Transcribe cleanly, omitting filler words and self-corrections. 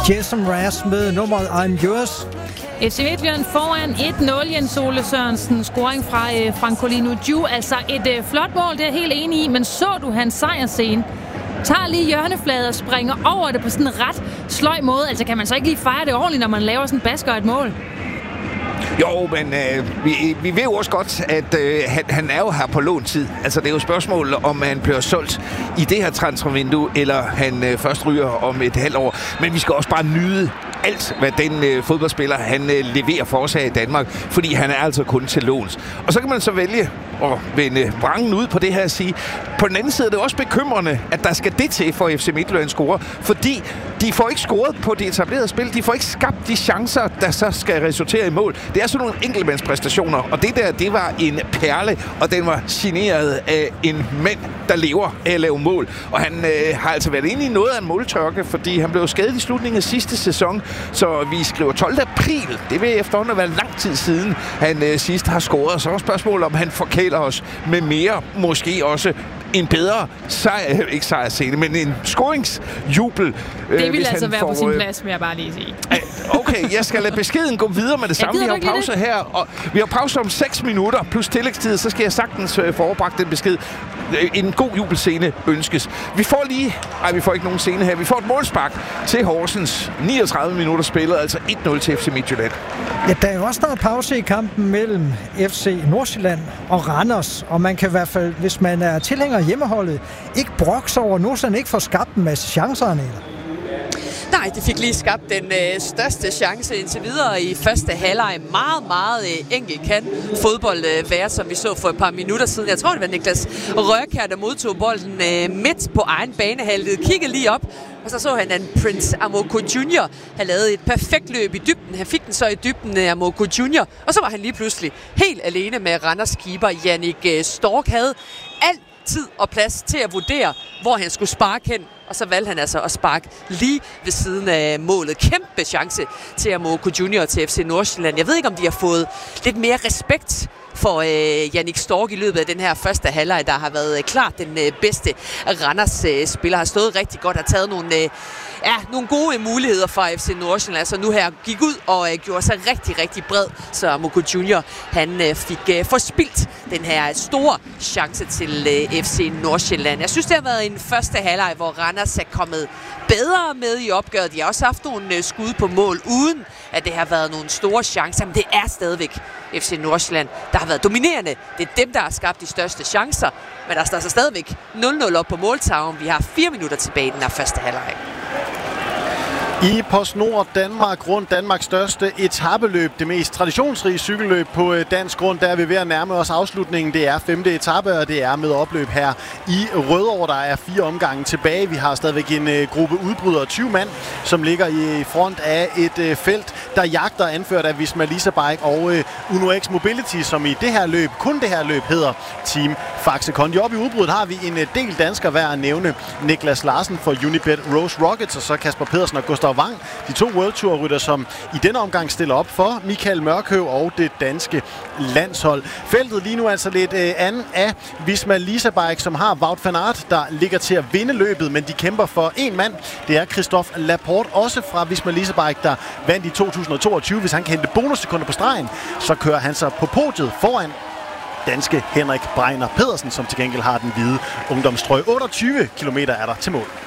Jason Mraz med nummeret I'm Yours. FC Midtjylland foran 1-0. Jens Ole Sørensen, scoring fra Francolino Ju. Altså et flot mål, det er jeg helt enig i. Men så du hans sejrscene? Tager lige hjørnefladet og springer over det på sådan en ret sløj måde. Altså kan man så ikke lige fejre det ordentligt, når man laver sådan en basker og et mål? Jo, men vi ved jo også godt, at han er jo her på låntid. Altså, det er jo spørgsmål, om han bliver solgt i det her transfervindue, eller han først ryger om et halvt år. Men vi skal også bare nyde alt, hvad den fodboldspiller, han leverer for os her i Danmark, fordi han er altså kun til låns. Og så kan man så vælge at vende vrangen ud på det her og sige, på den anden side er det også bekymrende, at der skal det til for FC Midtjylland score, fordi de får ikke scoret på det etablerede spil, de får ikke skabt de chancer, der så skal resultere i mål. Det er sådan nogle enkeltmandspræstationer, og det der, det var en perle, og den var signeret af en mand, der lever af at lave mål. Og han har altså været inde i noget af en måltørke, fordi han blev skadet i slutningen af sidste sæson, så vi skriver 12. april. Det vil efterhånden være lang tid siden, han sidst har scoret. Så er spørgsmålet, om han forkæler os med mere, måske også en bedre ikke sejrscene, men en scoringsjubel. Det vil altså være på sin plads, vil jeg bare lige sige. Okay, jeg skal lade beskeden gå videre med det samme. Vi har pause her, og vi har pause om 6 minutter plus tillægstid, så skal jeg sagtens forebragt den besked. En god jubelscene ønskes. Vi får ikke nogen scene her. Vi får et målspark til Horsens. 39 minutter spillet, altså 1-0 til FC Midtjylland. Ja, der er jo også noget pause i kampen mellem FC Nordsjælland og Randers, og man kan i hvert fald, hvis man er tilhænger af hjemmeholdet, ikke brokse over, at Nordsjælland ikke får skabt en masse chancer, eller? Nej, de fik lige skabt den største chance indtil videre i første halvleg. Meget, meget enkelt kan fodbold være, som vi så for et par minutter siden. Jeg tror, det var Niklas Rørkjær, der modtog bolden midt på egen banehalvdel. Kiggede lige op, og så han, at Prince Amoako Jr. havde lavet et perfekt løb i dybden. Han fik den så i dybden af Amoako Jr., og så var han lige pludselig helt alene med Randers keeper Jannik Stork. Havde alt tid og plads til at vurdere, hvor han skulle sparke hen. Og så valgte han altså at sparke lige ved siden af målet. Kæmpe chance til Amoako Junior til FC Nordsjælland. Jeg ved ikke, om de har fået lidt mere respekt for Jannik Stork i løbet af den her første halvleg, der har været klart den bedste. Randers spiller har stået rigtig godt, har taget nogle gode muligheder for FC Nordsjælland. Altså nu her gik ud og gjorde sig rigtig, rigtig bred, så Amoako Junior han fik forspildt den her store chance til FC Nordsjælland. Jeg synes, det har været en første halvleg, hvor Randers er kommet bedre med i opgøret. De har også haft nogle skud på mål, uden at det har været nogle store chancer, men det er stadigvæk FC Nordsjælland, der har været dominerende. Det er dem, der har skabt de største chancer, men der står så stadigvæk 0-0 op på måltavlen. Vi har 4 minutter tilbage i den her første halvleg. I PostNord Danmark rundt Danmarks største etapeløb, det mest traditionsrige cykelløb på dansk grund, der er vi ved at nærme os afslutningen. Det er 5. etape, og det er med opløb her i Rødovre. Der er 4 omgange tilbage. Vi har stadigvæk en gruppe udbrydere, 20 mand, som ligger i front af et felt, der jagter, anført af Visma Lease Bike og Uno X Mobility, som i det her løb, kun det her løb, hedder Team Faxe Kondi. Oppe i udbruddet har vi en del danskere værd at nævne. Niklas Larsen for Unibet Rose Rockets, og så Kasper Pedersen og Gustav Wang, de 2 World Tour rytter, som i denne omgang stiller op for Michael Mørkøv og det danske landshold. Feltet lige nu altså lidt anden af Visma Lease Bike, som har Wout van Aert, der ligger til at vinde løbet, men de kæmper for en mand. Det er Christophe Laporte, også fra Visma Lease Bike, der vandt i 2022. Hvis han kan hente bonussekunder på stregen, så kører han sig på podiet foran danske Henrik Breiner Pedersen, som til gengæld har den hvide ungdomstrøje. 28 kilometer er der til mål.